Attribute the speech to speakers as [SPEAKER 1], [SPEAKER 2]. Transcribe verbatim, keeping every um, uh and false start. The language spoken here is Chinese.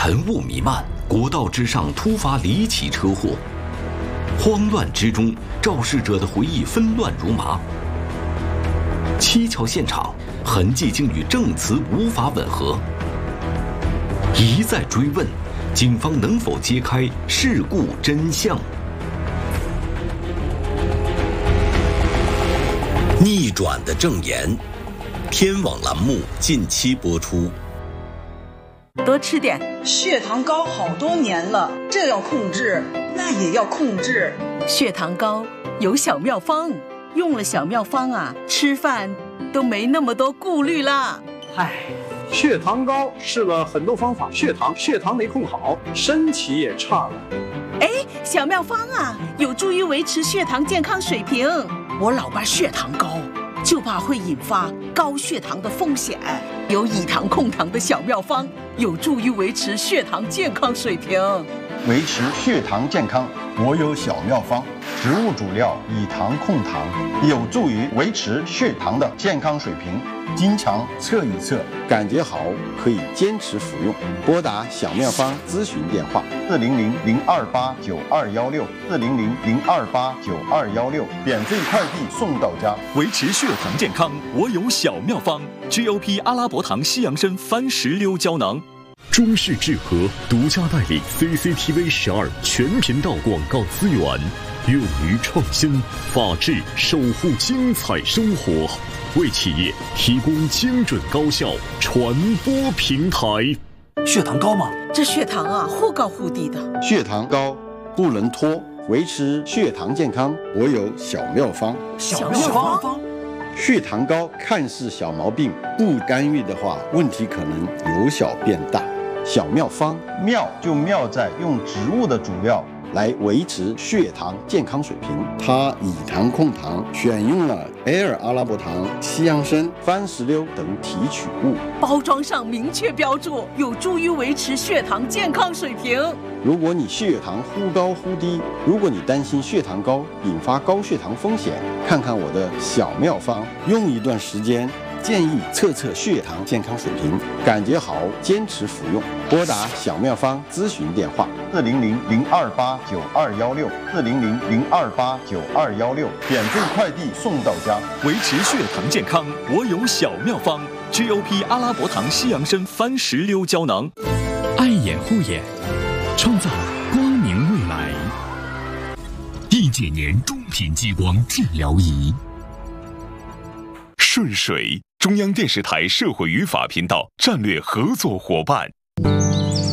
[SPEAKER 1] 晨雾弥漫，国道之上突发离奇车祸，慌乱之中，肇事者的回忆纷乱如麻。蹊跷现场，痕迹竟与证词无法吻合。一再追问，警方能否揭开事故真相？逆转的证言，天网栏目近期播出。
[SPEAKER 2] 多吃点，
[SPEAKER 3] 血糖高好多年了，这要控制，那也要控制。
[SPEAKER 2] 血糖高有小妙方，用了小妙方啊，吃饭都没那么多顾虑了。
[SPEAKER 4] 唉，血糖高试了很多方法，血糖血糖没控好，身体也差了。
[SPEAKER 2] 哎，小妙方啊，有助于维持血糖健康水平。我老爸血糖高，就怕会引发高血糖的风险。有以糖控糖的小妙方，有助于维持血糖健康水平。
[SPEAKER 5] 维持血糖健康，我有小妙方。植物主料以糖控糖，有助于维持血糖的健康水平。经常测一测，感觉好可以坚持服用。拨打小妙方咨询电话：四零零零二八九二幺六，四零零零二八九二幺六，免费快递送到家。
[SPEAKER 6] 维持血糖健康，我有小妙方 ：G O P 阿拉伯糖西洋参番石榴胶囊。
[SPEAKER 7] 中视智和独家代理 C C T V 十二全频道广告资源，勇于创新，法治守护精彩生活，为企业提供精准高效传播平台。
[SPEAKER 8] 血糖高吗？
[SPEAKER 2] 这血糖啊，忽高忽低的。
[SPEAKER 5] 血糖高不能拖，维持血糖健康，我有小妙方。
[SPEAKER 8] 小妙方。
[SPEAKER 5] 血糖高看似小毛病，不干预的话，问题可能由小变大。小妙方，妙就妙在用植物的主料来维持血糖健康水平。它以糖控糖，选用了 Air 阿拉伯糖、西洋参、番石榴等提取物，
[SPEAKER 2] 包装上明确标注，有助于维持血糖健康水平。
[SPEAKER 5] 如果你血糖忽高忽低，如果你担心血糖高引发高血糖风险，看看我的小妙方，用一段时间，建议测测血糖健康水平，感觉好坚持服用。拨打小妙方咨询电话：四零零零二八九二幺六，四零零零二八九二幺六，免费快递送到家。
[SPEAKER 6] 维持血糖健康，我有小妙方 ：G O P 阿拉伯糖西洋参番石榴胶囊。
[SPEAKER 7] 爱眼护眼，创造光明未来。易解年中频激光治疗仪。
[SPEAKER 6] 顺水，中央电视台社会与法频道战略合作伙伴。